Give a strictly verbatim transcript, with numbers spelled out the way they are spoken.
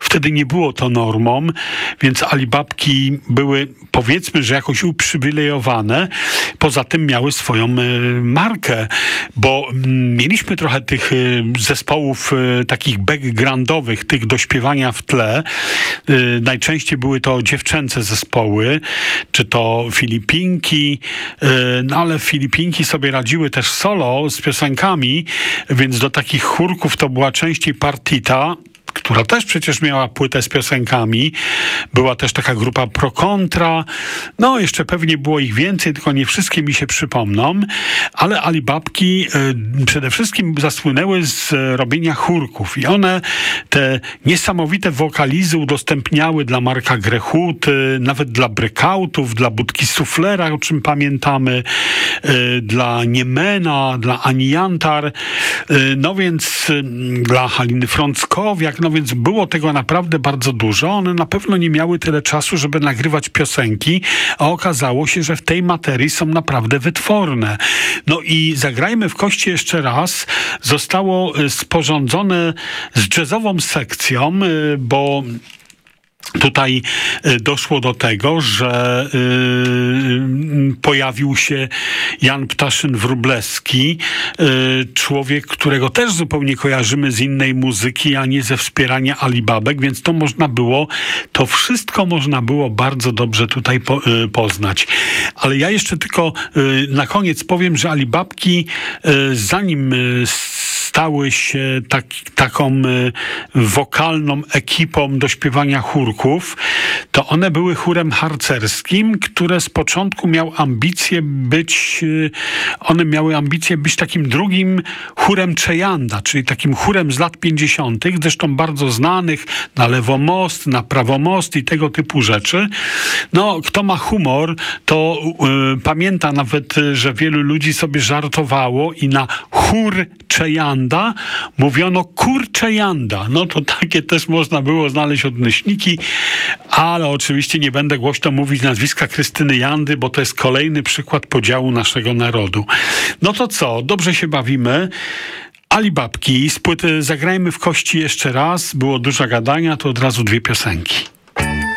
wtedy nie było to normą, więc Alibabki były, powiedzmy, że jakoś uprzywilejowane. Poza tym miały swoją y, markę, bo y, mieliśmy trochę tych y, zespołów y, takich backgroundowych, tych do śpiewania w tle. Y, najczęściej były to dziewczęce zespoły, czy to Filipinki, y, no ale Filipinki sobie radziły też solo z piosenkami, więc do takich chórków to była częściej Partita, która też przecież miała płytę z piosenkami. Była też taka grupa Pro Contra. No, jeszcze pewnie było ich więcej, tylko nie wszystkie mi się przypomną. Ale Alibabki y, przede wszystkim zasłynęły z y, robienia chórków. I one te niesamowite wokalizy udostępniały dla Marka Grechuty, nawet dla Breakoutów, dla Budki Suflera, o czym pamiętamy, y, dla Niemena, dla Ani Jantar. Y, no więc y, dla Haliny Frąckowiak. No więc było tego naprawdę bardzo dużo. One na pewno nie miały tyle czasu, żeby nagrywać piosenki, a okazało się, że w tej materii są naprawdę wytworne. No i Zagrajmy w kości jeszcze raz zostało sporządzone z jazzową sekcją, bo tutaj doszło do tego, że y, pojawił się Jan Ptaszyn-Wróblewski, y, człowiek, którego też zupełnie kojarzymy z innej muzyki, a nie ze wspierania Alibabek, więc to można było, to wszystko można było bardzo dobrze tutaj po, y, poznać. Ale ja jeszcze tylko y, na koniec powiem, że Alibabki, y, zanim y, stały się tak, taką y, wokalną ekipą do śpiewania chórków, to one były chórem harcerskim, które z początku miał ambicje być, y, one miały ambicje być takim drugim chórem Czejanda, czyli takim chórem z lat pięćdziesiątych, zresztą bardzo znanych, na lewo most, na prawo most i tego typu rzeczy. No, kto ma humor, to y, pamięta nawet, że wielu ludzi sobie żartowało i na chór Czejanda mówiono kurczejanda. No to takie też można było znaleźć odnośniki, ale oczywiście nie będę głośno mówić nazwiska Krystyny Jandy, bo to jest kolejny przykład podziału naszego narodu. No to co? Dobrze się bawimy. Alibabki z płyty Zagrajmy w kości jeszcze raz. Było dużo gadania, to od razu dwie piosenki.